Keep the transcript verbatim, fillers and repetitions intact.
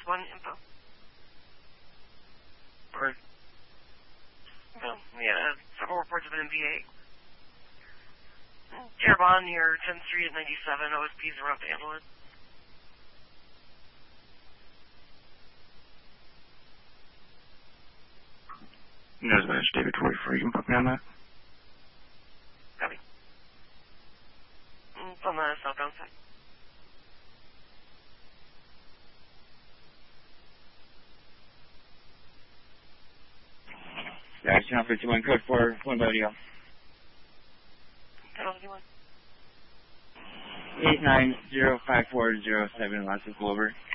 one info. Or, well, we had uh, several reports of an M V A. Terrebonne near tenth Street at ninety-seven. O S Ps are up to handle it. Dispatch, David forty-four. You can put me on that? Copy. It's on the southbound side. Yeah, Channel fifty-one, code four, one by Leo. Channel fifty-one. eight nine zero five four zero seven, last is over.